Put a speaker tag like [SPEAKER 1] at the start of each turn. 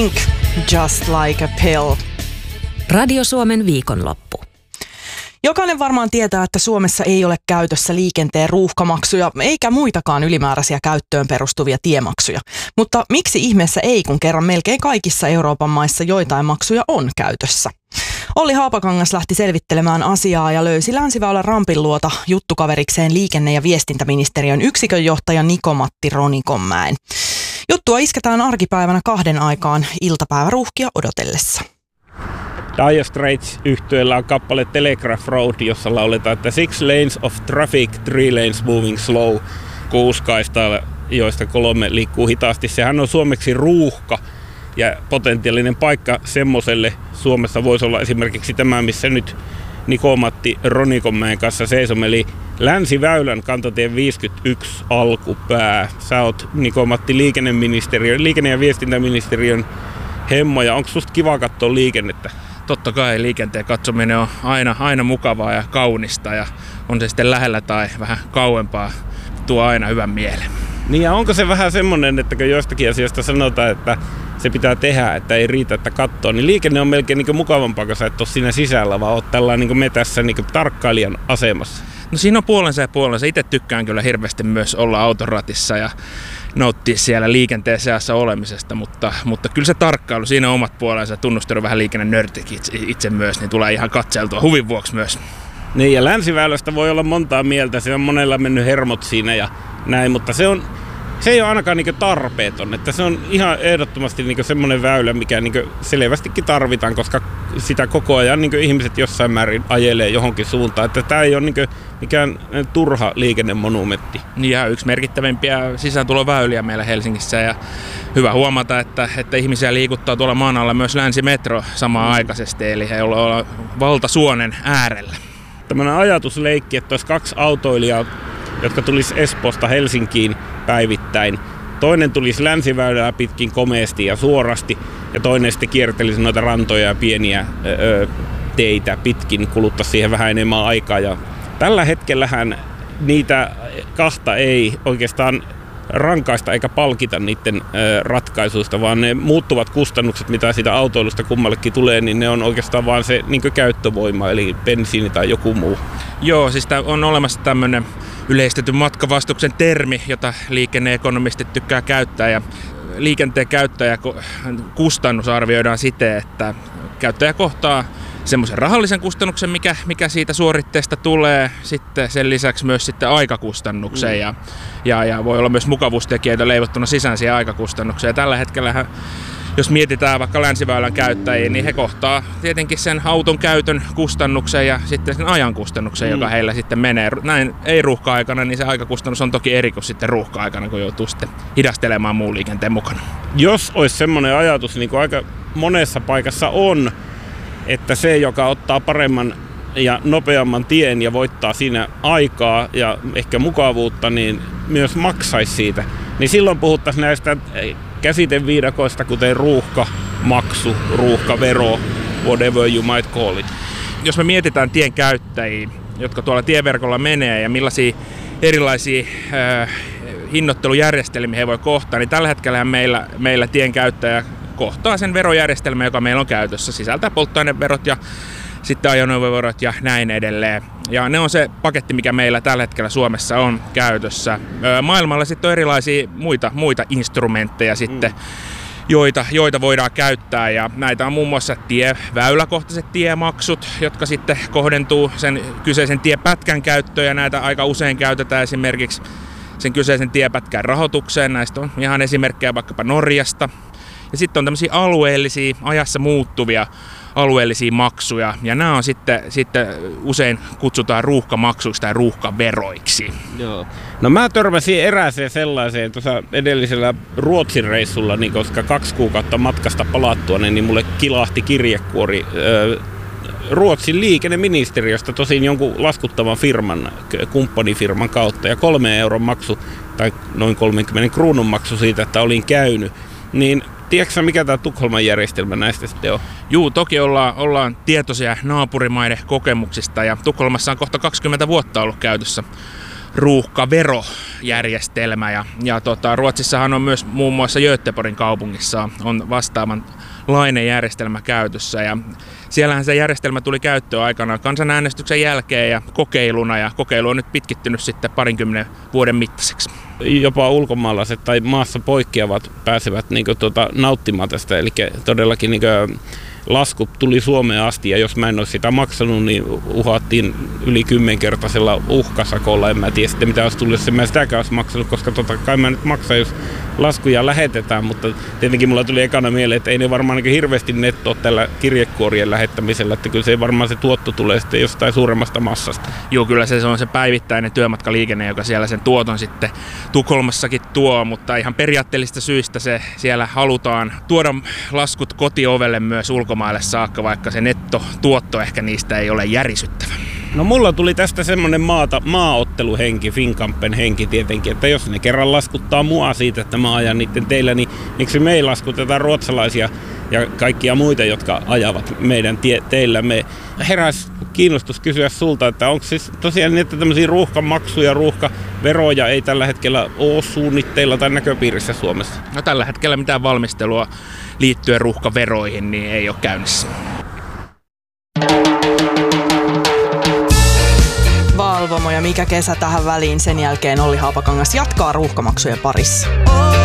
[SPEAKER 1] Pink, Just Like a Pill.
[SPEAKER 2] Radio Suomen viikonloppu.
[SPEAKER 1] Jokainen varmaan tietää, että Suomessa ei ole käytössä liikenteen ruuhkamaksuja eikä muitakaan ylimääräisiä käyttöön perustuvia tiemaksuja. Mutta miksi ihmeessä ei, kun kerran melkein kaikissa Euroopan maissa joitain maksuja on käytössä? Olli Haapakangas lähti selvittelemään asiaa ja löysi Länsiväylän rampin luota juttukaverikseen liikenne- ja viestintäministeriön yksikönjohtaja Niko-Matti Ronikonmäen. Juttua isketään arkipäivänä 2 aikaan iltapäiväruuhkia odotellessa.
[SPEAKER 3] Dire Straits -yhtyeellä on kappale Telegraph Road, jossa lauletaan, että 6 lanes of traffic, 3 lanes moving slow. 6 kaistaa, joista 3 liikkuu hitaasti. Sehän on suomeksi ruuhka ja potentiaalinen paikka semmoselle Suomessa voisi olla esimerkiksi tämä, missä nyt Niko-Matti Ronikonmäen kanssa seisomme, eli Länsiväylän kantatie 51 alkupää. Sä oot, Niko-Matti, liikenne- ja viestintäministeriön hemmoja. Onko susta kiva katsoa liikennettä?
[SPEAKER 4] Totta kai liikenteen katsominen on aina mukavaa ja kaunista, ja on se sitten lähellä tai vähän kauempaa, tuo aina hyvän mielen.
[SPEAKER 3] Niin, ja onko se vähän semmoinen, että kun jostakin asiasta sanotaan, että se pitää tehdä, että ei riitä, että katsoo, niin liikenne on melkein niin mukavampaa, kun sä et ole siinä sisällä, vaan oot tällainen niin me tässä niin tarkkailijan asemassa.
[SPEAKER 4] No siinä on puolensa ja puolensa. Itse tykkään kyllä hirveästi myös olla autoratissa ja nauttia siellä liikenteen seassa olemisesta, mutta kyllä se tarkkailu, siinä on omat puolensa. Tunnustelu vähän liikennenörtikin itse myös, niin tulee ihan katseltua huvin vuoksi myös.
[SPEAKER 3] Niin, ja Länsiväylästä voi olla montaa mieltä, se on monella mennyt hermot siinä ja näin, mutta se ei ole ainakaan niinku tarpeeton, että se on ihan ehdottomasti niinku semmoinen väylä, mikä niinku selvästikin tarvitaan, koska sitä koko ajan niinku ihmiset jossain määrin ajelee johonkin suuntaan, että tämä ei ole niinku mikään turha liikennemonumentti.
[SPEAKER 4] Ja yksi merkittävimpiä sisääntuloväyliä meillä Helsingissä, ja hyvä huomata, että ihmisiä liikuttaa tuolla maan alla myös Länsimetro samaan aikaisesti, eli he ollaan valtasuonen äärellä.
[SPEAKER 3] Tämmöinen ajatusleikki, että olisi 2 autoilijaa, jotka tulisi Espoosta Helsinkiin päivittäin. Toinen tulisi Länsiväylää pitkin komeasti ja suorasti, ja toinen sitten kiertelisi noita rantoja ja pieniä teitä pitkin, kuluttaa siihen vähän enemmän aikaa. Ja tällä hetkellähän niitä 2 ei oikeastaan rankaista eikä palkita niiden ratkaisuista, vaan ne muuttuvat kustannukset, mitä siitä autoilusta kummallekin tulee, niin ne on oikeastaan vaan se niin käyttövoima, eli bensiini tai joku muu.
[SPEAKER 4] Joo, siis on olemassa tämmöinen yleistetyn matkavastuksen termi, jota liikenneekonomistit tykkää käyttää, ja liikenteen käyttäjäkustannus arvioidaan siten, että käyttäjä kohtaa semmoisen rahallisen kustannuksen, mikä siitä suoritteesta tulee, sitten sen lisäksi myös sitten aikakustannuksen ja voi olla myös mukavuustekijöitä leivottuna sisään siihen aikakustannukseen. Ja tällä hetkellä, jos mietitään vaikka Länsiväylän käyttäjiä, niin he kohtaa tietenkin sen auton käytön kustannuksen ja sitten sen ajan kustannuksen, joka heillä sitten menee. Näin ei ruuhka-aikana, niin se aikakustannus on toki eri kuin sitten ruuhka-aikana, kun joutuu sitten hidastelemaan muun liikenteen mukana.
[SPEAKER 3] Jos olisi semmoinen ajatus, niin kuin aika monessa paikassa on, että se, joka ottaa paremman ja nopeamman tien ja voittaa siinä aikaa ja ehkä mukavuutta, niin myös maksaisi siitä. Niin silloin puhuttaisiin näistä käsiteviidakoista, kuten ruuhkamaksu, ruuhkavero, whatever you might call it.
[SPEAKER 4] Jos me mietitään tien käyttäjiä, jotka tuolla tieverkolla menee ja millaisia erilaisia hinnoittelujärjestelmiä he voi kohtaa, niin tällä hetkellä meillä tien käyttäjä kohtaa sen verojärjestelmä, joka meillä on käytössä. Sisältää polttoaineverot ja sitten ajoneuvoverot ja näin edelleen. Ja ne on se paketti, mikä meillä tällä hetkellä Suomessa on käytössä. Maailmalla sitten on erilaisia muita instrumentteja sitten, joita voidaan käyttää. Ja näitä on muun muassa väyläkohtaiset tiemaksut, jotka sitten kohdentuu sen kyseisen tiepätkän käyttöön. Ja näitä aika usein käytetään esimerkiksi sen kyseisen tiepätkän rahoitukseen. Näistä on ihan esimerkkejä vaikkapa Norjasta. Ja sitten on tämmöisiä alueellisia, ajassa muuttuvia alueellisia maksuja, ja nämä on sitten usein kutsutaan ruuhkamaksuiksi tai ruuhkaveroiksi.
[SPEAKER 3] Joo. No mä törmäsin erääseen sellaiseen tuossa edellisellä Ruotsin reissulla, niin koska 2 kuukautta matkasta palattua, niin mulle kilahti kirjekuori Ruotsin liikenneministeriöstä, tosin jonkun laskuttavan firman, kumppanifirman kautta, ja 3 euron maksu tai noin 30 kruunun maksu siitä, että olin käynyt. Niin tiedätkö mikä tämä Tukholman järjestelmä näistä sitten on?
[SPEAKER 4] Juu, toki ollaan tietoisia naapurimaiden kokemuksista, ja Tukholmassa on kohta 20 vuotta ollut käytössä ruuhkaverojärjestelmä. Ruotsissahan on myös muun muassa Göteborgin kaupungissa on vastaavanlainen järjestelmä käytössä. Ja siellähän se järjestelmä tuli käyttöön aikanaan kansanäänestyksen jälkeen ja kokeiluna. Ja kokeilu on nyt pitkittynyt sitten 20 vuoden mittaiseksi.
[SPEAKER 3] Jopa ulkomaalaiset tai maassa poikkeavat pääsevät nauttimaan tästä. Eli todellakin laskut tuli Suomeen asti, ja jos mä en olisi sitä maksanut, niin uhattiin yli 10-kertaisella uhkasakolla. En mä tiedä sitten, mitä olisi tullut, jos en mä sitäkään olisi maksanut, koska kai mä nyt maksan, jos laskuja lähetetään, mutta tietenkin mulla tuli ekana mieleen, että ei ne varmaan hirveästi nettoa tällä kirjekuorien lähettämisellä, että kyllä se varmaan se tuotto tulee sitten jostain suuremmasta massasta.
[SPEAKER 4] Joo, kyllä se on se päivittäinen työmatkaliikenne, joka siellä sen tuoton sitten Tukholmassakin tuo, mutta ihan periaatteellisista syistä se siellä halutaan tuoda laskut kotiovelle myös ulkomaille saakka, vaikka se nettotuotto ehkä niistä ei ole järisyttävä.
[SPEAKER 3] No mulla tuli tästä semmoinen maaotteluhenki, Finnkampen henki tietenkin, että jos ne kerran laskuttaa mua siitä, että mä ajan niiden teillä, niin miksi me ei laskutetaan ruotsalaisia ja kaikkia muita, jotka ajavat meidän teillä. Me heräsi kiinnostus kysyä sulta, että onko siis tosiaan niin, että tämmöisiä ruuhkamaksuja, ruuhkaveroja ei tällä hetkellä ole suunnitteilla tai näköpiirissä Suomessa?
[SPEAKER 4] No tällä hetkellä mitään valmistelua liittyen ruuhkaveroihin niin ei ole käynnissä.
[SPEAKER 1] Valvomo ja mikä kesä tähän väliin, sen jälkeen Olli Haapakangas jatkaa ruuhkamaksujen parissa.